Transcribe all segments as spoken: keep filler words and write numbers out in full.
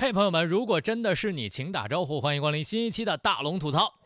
嘿，朋友们，如果真的是你，请打招呼，欢迎光临新一期的大龙吐槽。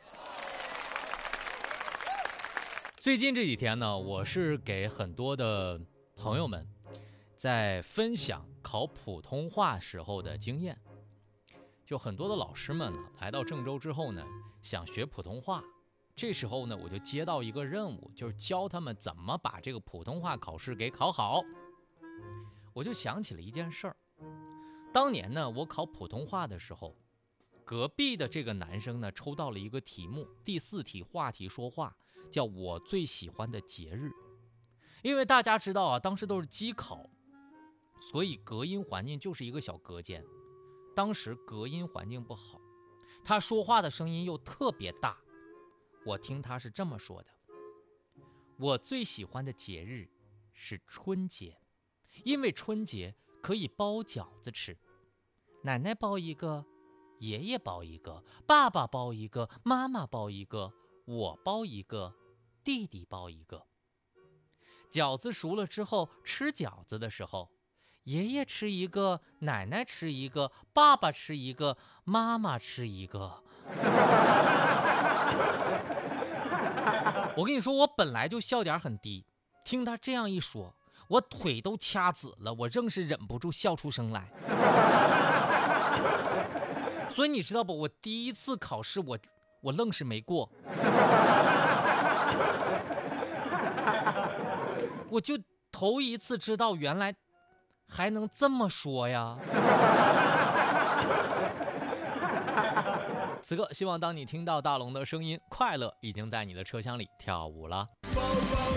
最近这几天呢，我是给很多的朋友们在分享考普通话时候的经验。就很多的老师们来到郑州之后呢，想学普通话，这时候呢，我就接到一个任务，就是教他们怎么把这个普通话考试给考好。我就想起了一件事儿，当年呢，我考普通话的时候，隔壁的这个男生呢，抽到了一个题目，第四题话题说话，叫我最喜欢的节日。因为大家知道啊，当时都是机考，所以隔音环境就是一个小隔间。当时隔音环境不好，他说话的声音又特别大。我听他是这么说的：我最喜欢的节日是春节，因为春节可以包饺子吃，奶奶包一个，爷爷包一个，爸爸包一个，妈妈包一个，我包一个，弟弟包一个。饺子熟了之后，吃饺子的时候，爷爷吃一个，奶奶吃一个，爸爸吃一个，妈妈吃一个。我跟你说，我本来就笑点很低，听他这样一说，我腿都掐紫了，我仍是忍不住笑出声来。所以你知道不，我第一次考试我我愣是没过。我就头一次知道原来还能这么说呀。此刻希望当你听到大龙的声音，快乐已经在你的车厢里跳舞了。